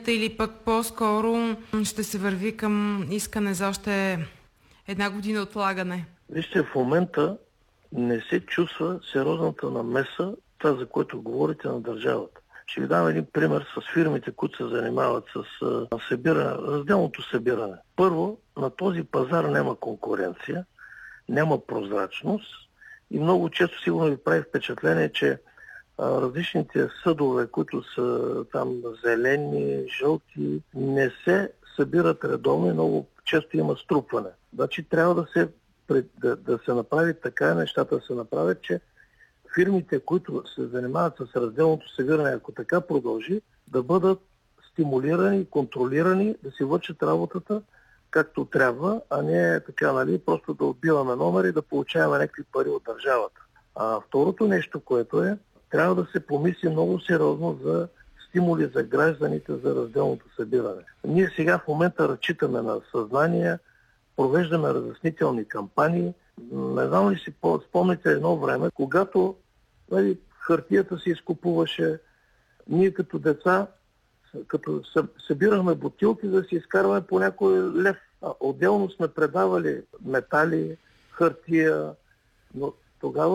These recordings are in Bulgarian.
Или пък по-скоро ще се върви към искане за още една година отлагане? Вижте, в момента не се чувства сериозната намеса, това за което говорите, на държавата. Ще ви дам един пример с фирмите, които се занимават с разделното събиране. Първо, на този пазар няма конкуренция, няма прозрачност и много често сигурно ви прави впечатление, че различните съдове, които са там зелени, жълти, не се събират редовно и много често има струпване. Значи трябва да се направи така, нещата да се направят, че фирмите, които се занимават с разделното събиране, ако така продължи, да бъдат стимулирани, контролирани, да си вършат работата както трябва, а не така, просто да отбиваме номери и да получаваме някакви пари от държавата. А второто нещо, което трябва да се помисли много сериозно за стимули за гражданите за разделното събиране. Ние сега в момента разчитаме на съзнание, провеждаме разяснителни кампании. Не знам ли си спомните едно време, когато хартията се изкупуваше, ние като деца, като събирахме бутилки, да си изкарваме по някой лев. Отделно сме предавали метали, хартия, но тогава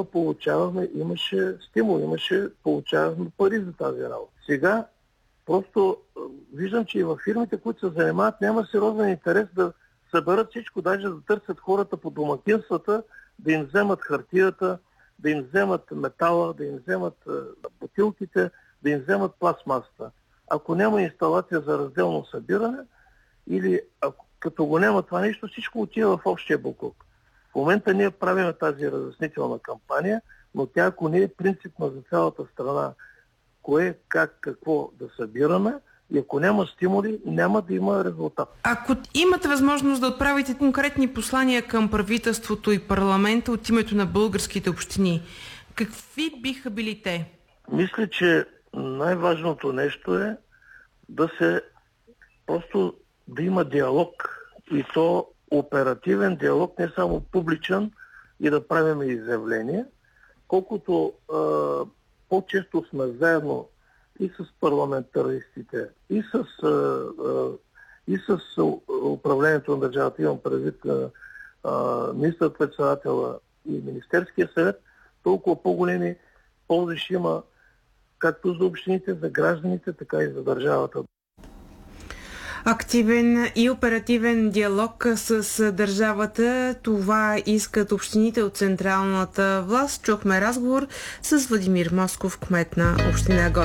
имаше стимул, получавахме пари за тази работа. Сега просто виждам, че и във фирмите, които се занимават, няма сериозен интерес да съберат всичко, даже да търсят хората по домакинствата, да им вземат хартията, да им вземат метала, да им вземат бутилките, да им вземат пластмасата. Ако няма инсталация за разделно събиране, или като го няма това нещо, всичко отива в общия буклук. В момента ние правим тази разяснителна кампания, но тя, ако не е принципна за цялата страна, кое, как, какво да събираме, и ако няма стимули, няма да има резултат. Ако имате възможност да отправите конкретни послания към правителството и парламента от името на българските общини, какви биха били те? Мисля, че най-важното нещо е да има диалог, и то оперативен диалог, не само публичен, и да правим изявления. Колкото по-често сме заедно и с парламентаристите, и с управлението на държавата, имам предвид министър-председателя и Министерския съвет, толкова по-големи ползи ще има както за общините, за гражданите, така и за държавата. Активен и оперативен диалог с държавата. Това искат общините от централната власт. Чухме разговор с Владимир Москов, кмет на община Гоце